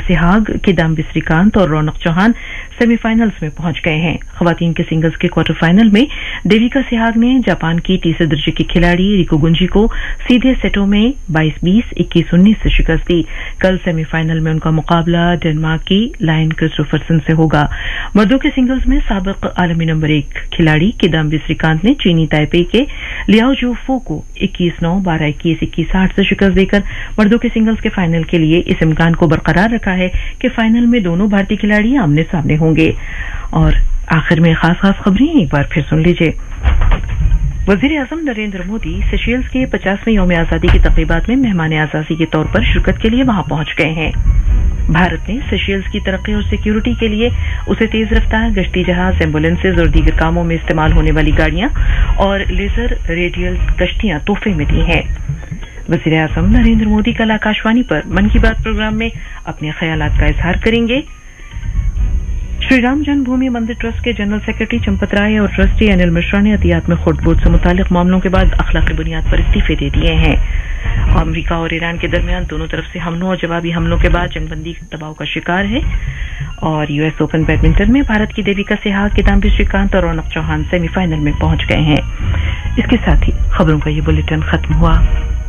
सिहाग, किदाम्बी श्रीकांत और रौनक चौहान सेमीफाइनल्स में पहुंच गए हैं। खवातीन के सिंगल्स के क्वार्टर फाइनल में देविका सिहाग ने जापान की तीसरे दर्जे की खिलाड़ी रिको गुंजी को सीधे सेटों में 22-20, 21-19 से शिकस्त दी। कल सेमीफाइनल में उनका मुकाबला डेनमार्क की लायन क्रिस्टोफरसन से होगा। मर्दों के सिंगल्स में साबिक आलमी नंबर 1 खिलाड़ी किदाम्बी श्रीकांत ने चीनी ताइपे के लियाओ जोफो को 21-9, 12-21, 21-8 से शिकस्त देकर मर्दों के सिंगल्स के फाइनल के लिए इस इम्कान को बरकरार रखा है कि फाइनल में दोनों भारतीय खिलाड़ी आमने सामने होंगे। और आखिर में खास खबरें एक बार फिर सुन लीजिए। वजीर आजम नरेंद्र मोदी सेशेल्स के 50वें यौम आजादी की तकरीबात में मेहमान आजादी के तौर पर शिरकत के लिए वहां पहुंच गए हैं। भारत ने सेशेल्स की तरक्की और सिक्योरिटी के लिए उसे तेज रफ्तार गश्ती जहाज, एम्बुलेंसेज और दीगर कामों में इस्तेमाल होने वाली गाड़ियां और लेजर रेडियल कश्तियां तोहफे में दी हैं। वजीर आजम नरेंद्र मोदी कल आकाशवाणी पर मन की बात प्रोग्राम में अपने ख्यालात का इजहार करेंगे। श्री राम जन्मभूमि मंदिर ट्रस्ट के जनरल सेक्रेटरी चंपत राय और ट्रस्टी अनिल मिश्रा ने अतियात में खोट-बोट से मुतालिक मामलों के बाद अखलाकी बुनियाद पर इस्तीफे दे दिए हैं। अमेरिका और ईरान के दरमियान दोनों तरफ से हमलों और जवाबी हमलों के बाद जंगबंदी दबाव का शिकार है। और यूएस ओपन बैडमिंटन में भारत की देविका सिहाग, किदाम्बी श्रीकांत और रौनक चौहान सेमीफाइनल में पहुंच गए हैं। इसके साथ ही खबरों का ये बुलेटिन खत्म हुआ।